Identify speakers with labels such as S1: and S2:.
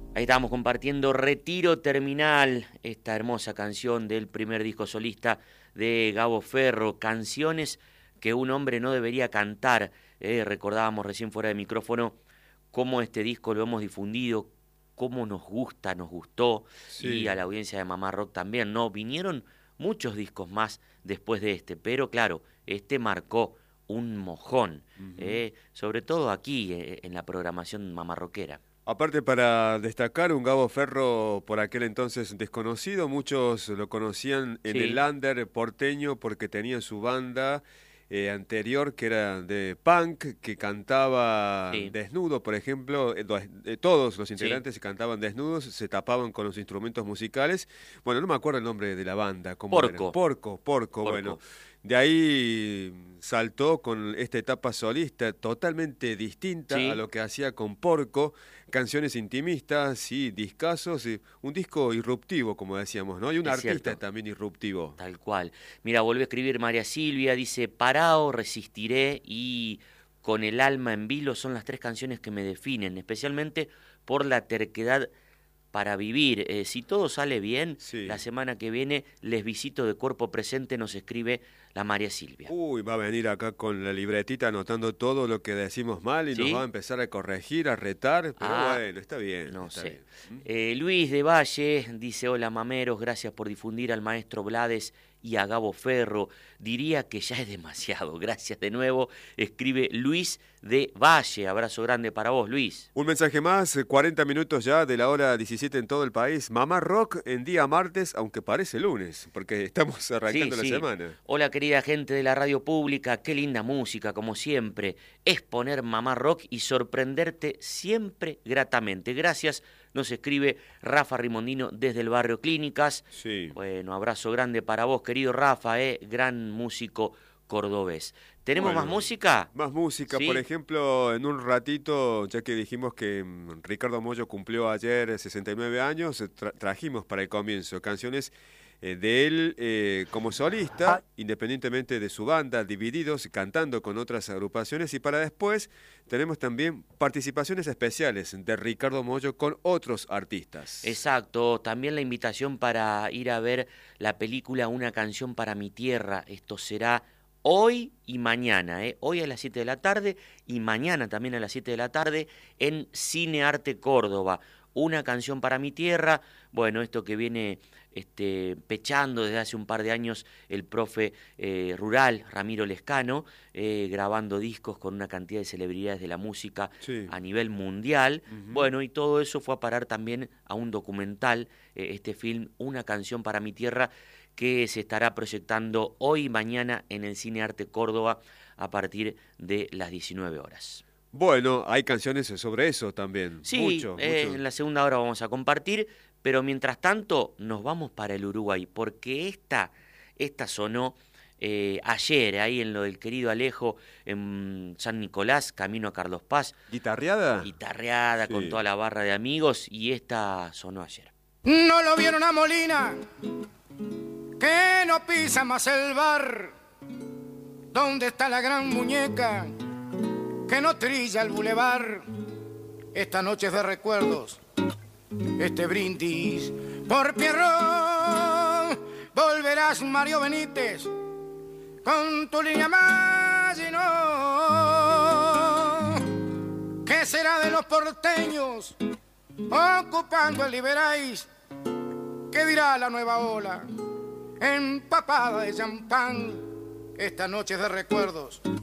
S1: Ahí estábamos compartiendo Retiro Terminal, esta hermosa canción del primer disco solista de Gabo Ferro, canciones que un hombre no debería cantar. Recordábamos recién fuera de micrófono cómo este disco lo hemos difundido, cómo nos gusta, nos gustó,
S2: Sí.
S1: y a la audiencia de Mamá Rock también, ¿no? Vinieron muchos discos más después de este, pero claro, este marcó un mojón, sobre todo aquí en la programación mamarroquera.
S2: Aparte, para destacar, un Gabo Ferro por aquel entonces desconocido, muchos lo conocían en el
S1: Sí.
S2: under porteño porque tenía su banda anterior que era de punk, que cantaba
S1: Sí.
S2: desnudo, por ejemplo, todos los
S1: Sí.
S2: integrantes cantaban desnudos, se tapaban con los instrumentos musicales. Bueno, no me acuerdo el nombre de la banda, ¿cómo era?
S1: Porco.
S2: Porco, bueno. De ahí saltó con esta etapa solista totalmente distinta
S1: Sí.
S2: a lo que hacía con Porco, canciones intimistas y discazos, un disco irruptivo, como decíamos, ¿no? Y un
S1: Es
S2: artista
S1: cierto.
S2: también irruptivo.
S1: Tal cual. Mira, volvió a escribir María Silvia, dice, Parao, Resistiré y Con el alma en vilo son las tres canciones que me definen, especialmente por la terquedad para vivir. Si todo sale bien,
S2: Sí.
S1: la semana que viene les visito de cuerpo presente, nos escribe la María Silvia.
S2: Uy, va a venir acá con la libretita anotando todo lo que decimos mal y
S1: ¿Sí?
S2: nos va a empezar a corregir, a retar, pero
S1: Ah,
S2: bueno, está bien.
S1: no
S2: está
S1: sé.
S2: bien.
S1: Luis de Valle dice, hola mameros, gracias por difundir al maestro Blades y a Gabo Ferro. Diría que ya es demasiado. Gracias de nuevo. Escribe Luis de Valle. Abrazo grande para vos, Luis.
S2: Un mensaje más, 40 minutos ya de la hora 17 en todo el país. Mamá Rock en día martes, aunque parece lunes, porque estamos arrancando la semana.
S1: Hola querida gente de la radio pública, qué linda música, como siempre. Es poner Mamá Rock y sorprenderte siempre gratamente. Gracias, nos escribe Rafa Rimondino desde el barrio Clínicas.
S2: Sí.
S1: Bueno, abrazo grande para vos, querido Rafa, gran músico cordobés. ¿Tenemos
S2: Bueno,
S1: más música?
S2: Más música,
S1: ¿Sí?
S2: por ejemplo, en un ratito, ya que dijimos que Ricardo Mollo cumplió ayer 69 años, trajimos para el comienzo canciones de él como solista, independientemente de su banda, Divididos, cantando con otras agrupaciones, y para después tenemos también participaciones especiales de Ricardo Mollo con otros artistas.
S1: Exacto, también la invitación para ir a ver la película Una canción para mi tierra. Esto será hoy y mañana, hoy a las 7 de la tarde y mañana también a las 7 de la tarde en Cine Arte Córdoba. Una canción para mi tierra, bueno, esto que viene pechando desde hace un par de años el profe rural Ramiro Lescano, grabando discos con una cantidad de celebridades de la música a nivel mundial. Bueno, y todo eso fue a parar también a un documental, este film Una canción para mi tierra, que se estará proyectando hoy y mañana en el Cine Arte Córdoba a partir de las 19 horas.
S2: Bueno, hay canciones sobre eso también.
S1: Sí,
S2: mucho.
S1: En la segunda hora vamos a compartir, pero mientras tanto nos vamos para el Uruguay, porque esta sonó ayer, ahí en lo del querido Alejo, en San Nicolás, camino a Carlos Paz.
S2: ¿Guitarreada?
S1: Guitarreada,
S2: Sí.
S1: con toda la barra de amigos, y esta sonó ayer.
S3: No lo vieron a Molina, que no pisa más el bar. ¿Dónde está la gran muñeca que no trilla el bulevar? Esta noche es de recuerdos, este brindis por Pierrón. Volverás, Mario Benítez, con tu línea Maginot. ¿Qué será de los porteños ocupando el Liberáis? ¿Qué dirá la nueva ola empapada de champán? Esta noche es de recuerdos,